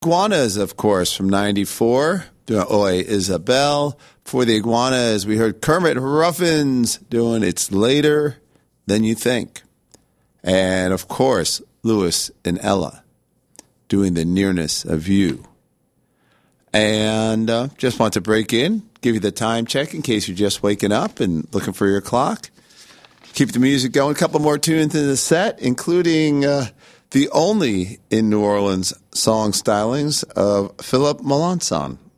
Iguanas, of course, from 94, doing Oi Isabel. For the Iguanas, we heard Kermit Ruffins doing It's Later Than You Think. And, of course, Louis and Ella doing The Nearness of You. And just want to break in, give you the time check in case you're just waking up and looking for your clock. Keep the music going. A couple more tunes in the set, including the only in New Orleans song stylings of Philip Melanson.